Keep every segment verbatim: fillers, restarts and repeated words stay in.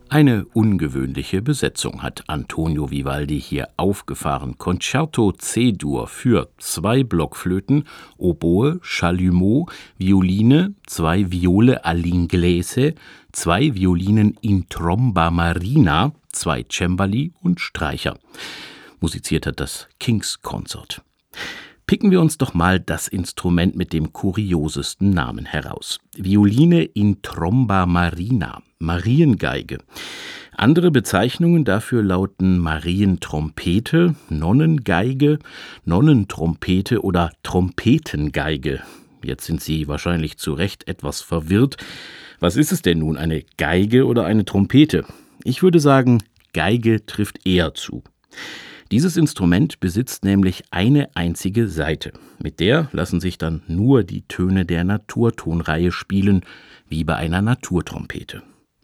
Eine ungewöhnliche Besetzung hat Antonio Vivaldi hier aufgefahren. Concerto C-Dur für zwei Blockflöten, Oboe, Chalumeau, Violine, zwei Viole all'inglese, zwei Violinen in tromba marina, zwei Cembali und Streicher. Musiziert hat das King's Consort. Picken wir uns doch mal das Instrument mit dem kuriosesten Namen heraus. Violine in tromba marina, Mariengeige. Andere Bezeichnungen dafür lauten Marientrompete, Nonnengeige, Nonnentrompete oder Trompetengeige. Jetzt sind Sie wahrscheinlich zu Recht etwas verwirrt. Was ist es denn nun, eine Geige oder eine Trompete? Ich würde sagen, Geige trifft eher zu. Dieses Instrument besitzt nämlich eine einzige Saite. Mit der lassen sich dann nur die Töne der Naturtonreihe spielen, wie bei einer Naturtrompete.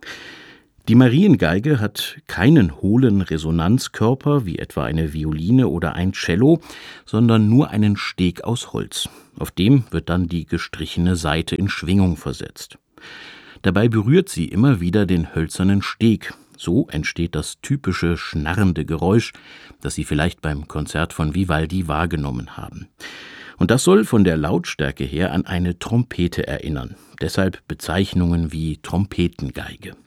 Die Mariengeige hat keinen hohlen Resonanzkörper, wie etwa eine Violine oder ein Cello, sondern nur einen Steg aus Holz. Auf dem wird dann die gestrichene Saite in Schwingung versetzt. Dabei berührt sie immer wieder den hölzernen Steg. So entsteht das typische schnarrende Geräusch, das Sie vielleicht beim Konzert von Vivaldi wahrgenommen haben. Und das soll von der Lautstärke her an eine Trompete erinnern. Deshalb Bezeichnungen wie Trompetengeige.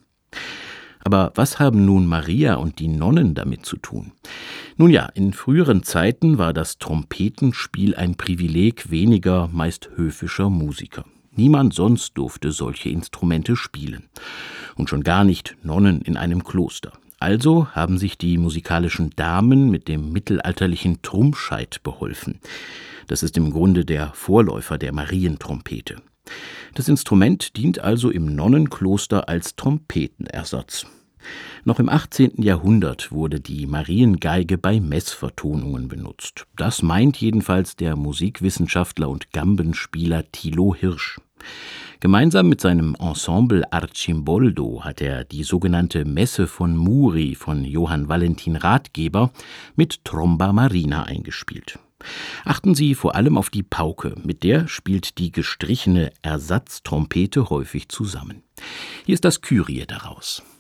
Aber was haben nun Maria und die Nonnen damit zu tun? Nun ja, in früheren Zeiten war das Trompetenspiel ein Privileg weniger, meist höfischer Musiker. Niemand sonst durfte solche Instrumente spielen. Und schon gar nicht Nonnen in einem Kloster. Also haben sich die musikalischen Damen mit dem mittelalterlichen Trummscheit beholfen. Das ist im Grunde der Vorläufer der Marientrompete. Das Instrument dient also im Nonnenkloster als Trompetenersatz. Noch im achtzehnten Jahrhundert wurde die Mariengeige bei Messvertonungen benutzt. Das meint jedenfalls der Musikwissenschaftler und Gambenspieler Thilo Hirsch. Gemeinsam mit seinem Ensemble Arcimboldo hat er die sogenannte Messe von Muri von Johann Valentin Rathgeber mit Tromba marina eingespielt. Achten Sie vor allem auf die Pauke, mit der spielt die gestrichene Ersatztrompete häufig zusammen. Hier ist das Kyrie daraus.